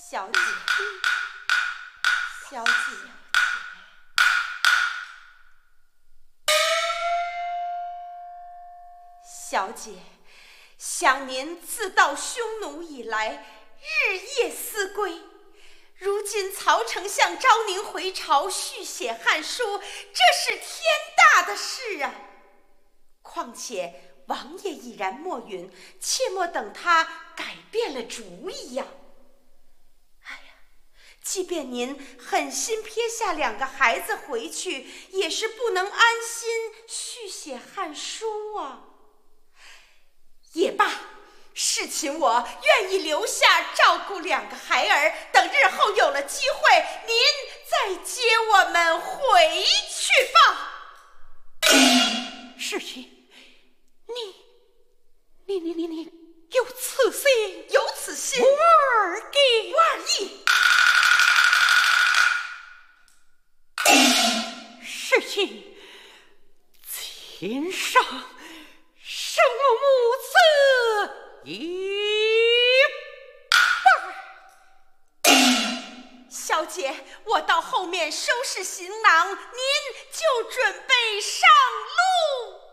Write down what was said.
小姐，小姐，小姐，想您自到匈奴以来，日夜思归。如今曹丞相召您回朝续写汉书，这是天大的事啊！况且王爷已然默允，切莫等他改变了主意呀。哎呀，即便您狠心撇下2个孩子回去，也是不能安心续写汉书啊。也罢，侍寝我愿意留下照顾2个孩儿，等日后有了机会，您再接我们回去吧。 侍寝，你有此心， 有此心， 无二给， 无二意。 侍寝，天上生母子一拜。 小姐，我到后面收拾行囊，您就准备上路。